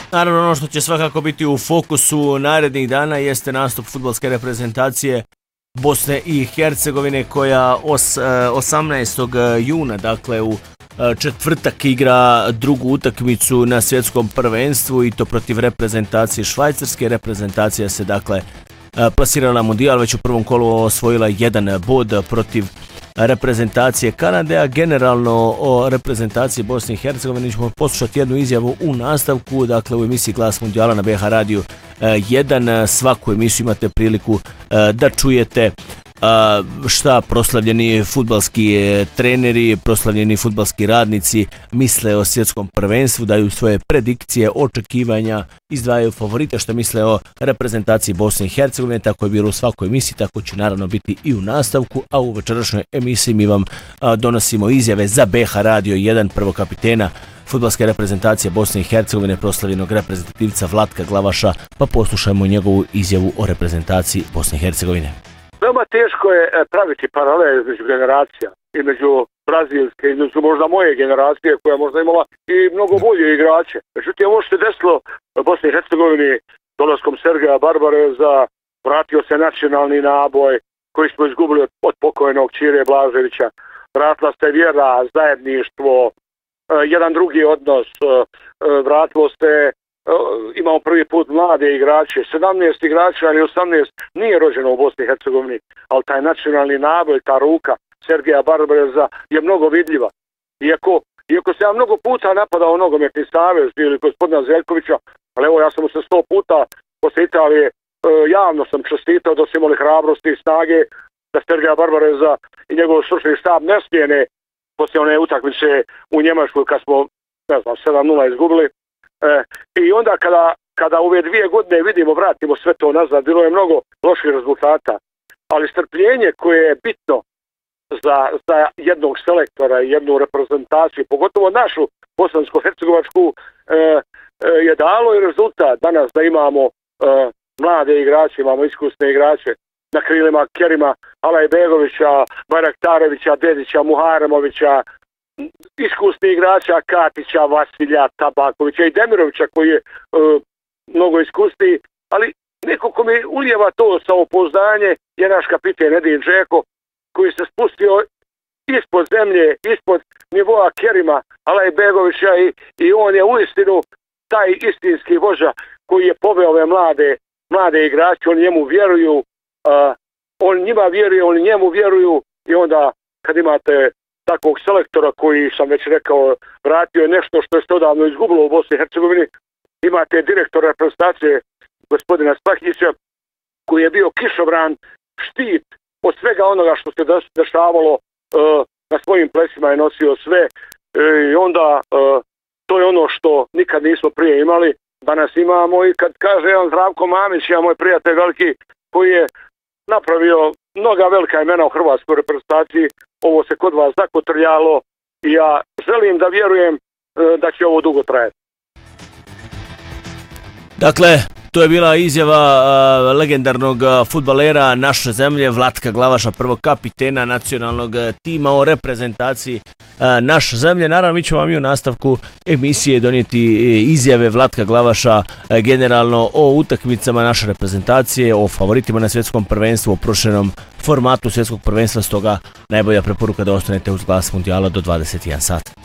Naravno, ono što će svakako biti u fokusu narednih dana jeste nastup fudbalske reprezentacije Bosne i Hercegovine koja 18. juna, dakle u četvrtak, igra drugu utakmicu na svjetskom prvenstvu i to protiv reprezentacije Švajcarske. Reprezentacija se dakle plasirala na mundijal, već u prvom kolu osvojila 1 bod protiv reprezentacije Kanade, a generalno o reprezentaciji Bosne i Hercegovine ćemo poslušati jednu izjavu u nastavku, dakle u emisiji Glas Mundijala na BH Radio 1. Svaku emisiju imate priliku da čujete šta proslavljeni fudbalski treneri, proslavljeni fudbalski radnici misle o svjetskom prvenstvu, daju svoje predikcije, očekivanja, izdvajaju favorite, što misle o reprezentaciji Bosne i Hercegovine. Tako je bilo u svakoj emisiji, tako će naravno biti i u nastavku, a u večerašnjoj emisiji mi vam donosimo izjave za BH Radio 1, prvokapitena fudbalske reprezentacije Bosne i Hercegovine, proslavljenog reprezentativca Vlatka Glavaša, pa poslušajmo njegovu izjavu o reprezentaciji Bosne i Hercegovine. Veoma teško je praviti paralel između generacija, između brazilske, između možda moje generacije koja možda imala i mnogo bolje igrače. Međutim, ovo što se desilo u Bosni i Hercegovini dolaskom Sergeja Barbareza, vratio se nacionalni naboj koji smo izgubili od pokojnog Čire Blaževića, vratila se vjera, zajedništvo, jedan drugi odnos, vratilo se. Imamo prvi put mlade igrače, 17 igrača ali 18 nije rođeno u Bosni i Hercegovini, ali taj nacionalni naboj, ta ruka Sergeja Barbareza je mnogo vidljiva. Iako se ja mnogo puta napadao nogometni savez ili gospodina Zeljkovića, ali evo ja sam mu se 100 puta posle Italije javno sam čestitao da su imali hrabrosti i snage da Sergeja Barbareza i njegov stručni štab ne smijene poslije one utakmice u Njemačkoj kad smo 7-0 izgubili. I onda kada ove 2 godine vidimo, vratimo sve to nazad, bilo je mnogo loših rezultata, ali strpljenje koje je bitno za jednog selektora i jednu reprezentaciju, pogotovo našu bosansko-hercegovačku, je dalo i rezultat danas da imamo mlade igrače, imamo iskusne igrače na krilima Kerima Alajbegovića, Bajraktarevića, Dedića, Muharemovića, iskusni igrača Katića, Vasilja, Tabakovića i Demirovića koji je mnogo iskusniji, ali neko ko mi ulijeva to samopouzdanje je naš kapiten Edin Džeko koji se spustio ispod zemlje, ispod nivoa Kerima Alajbegovića i on je uistinu taj istinski vođa koji je poveo ove mlade igrače, oni njemu vjeruju, on njima vjeruje, oni njemu vjeruju i onda kad imate takvog selektora koji, sam već rekao, vratio je nešto što je se odavno izgubilo u Bosni i Hercegovini. Imate direktora reprezentacije gospodina Spahića koji je bio kišobran, štit od svega onoga što se dešavalo, na svojim plesima je nosio sve i onda to je ono što nikad nismo prije imali, danas imamo. I kad kaže jedan Zdravko Mamić, ja moj prijatelj veliki koji je napravio mnoga velika imena u hrvatskoj reprezentaciji, ovo se kod vas zakotrljalo i ja želim da vjerujem da će ovo dugo trajati. Dakle, to je bila izjava legendarnog fudbalera naše zemlje Vlatka Glavaša, prvog kapitena nacionalnog tima o reprezentaciji naše zemlje. Naravno, mi ćemo vam i u nastavku emisije donijeti izjave Vlatka Glavaša generalno o utakmicama naše reprezentacije, o favoritima na svjetskom prvenstvu, o proširenom formatu svjetskog prvenstva, stoga najbolja preporuka da ostanete uz Glas Mundijala do 21 sat.